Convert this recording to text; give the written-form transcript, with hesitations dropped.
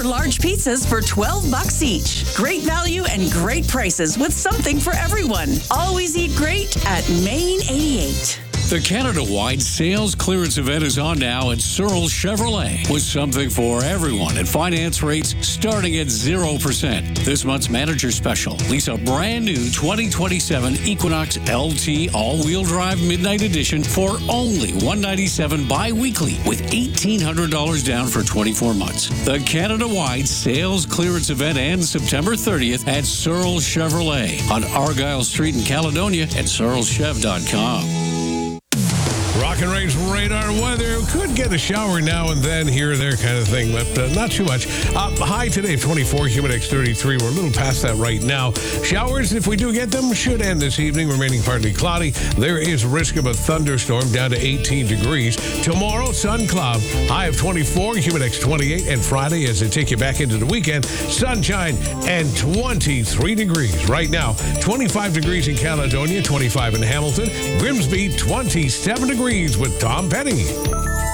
large pizzas for $12 each. Great value and great prices with something for everyone. Always eat great at Main 88. The Canada-wide sales clearance event is on now at Searle Chevrolet with something for everyone and finance rates starting at 0%. This month's manager special, lease a brand new 2027 Equinox LT all-wheel drive Midnight Edition for only $197 bi-weekly with $1,800 down for 24 months. The Canada-wide sales clearance event ends September 30th at Searle Chevrolet on Argyle Street in Caledonia at searlechev.com. Rock and Rage radar weather. Could get a shower now and then, here and there kind of thing, but not too much. High today, 24, Humidex 33. We're a little past that right now. Showers, if we do get them, should end this evening, remaining partly cloudy. There is risk of a thunderstorm down to 18 degrees. Tomorrow, sun cloud, high of 24, Humidex 28. And Friday, as they take you back into the weekend, sunshine and 23 degrees. Right now, 25 degrees in Caledonia, 25 in Hamilton. Grimsby, 27 degrees with Tom Petty.